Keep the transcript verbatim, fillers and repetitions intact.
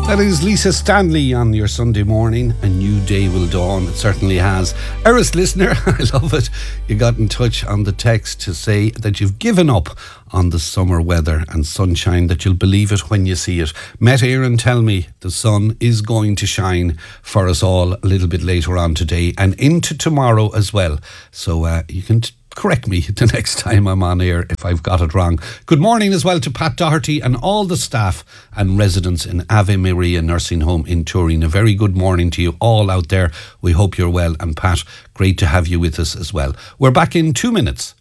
That is Lisa Stanley on your Sunday morning. A new day will dawn. It certainly has. Eris listener, I love it. You got in touch on the text to say that you've given up on the summer weather and sunshine, that you'll believe it when you see it. Met Aaron tell me the sun is going to shine for us all a little bit later on today and into tomorrow as well. So uh, you can t- correct me the next time I'm on air if I've got it wrong. Good morning as well to Pat Doherty and all the staff and residents in Ave Maria Nursing Home in Turin. A very good morning to you all out there. We hope you're well, and Pat, great to have you with us as well. We're back in two minutes